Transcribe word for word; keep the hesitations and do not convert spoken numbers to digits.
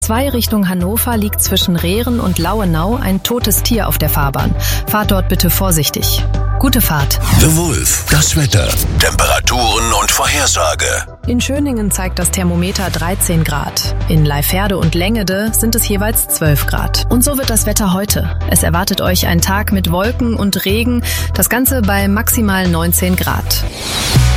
zwei Richtung Hannover liegt zwischen Rehren und Lauenau ein totes Tier auf der Fahrbahn. Fahrt dort bitte vorsichtig. Gute Fahrt. The Wolf, das Wetter, Temperaturen und Vorhersage. In Schöningen zeigt das Thermometer dreizehn Grad. In Leiferde und Längede sind es jeweils zwölf Grad. Und so wird das Wetter heute. Es erwartet euch ein Tag mit Wolken und Regen, das Ganze bei maximal neunzehn Grad.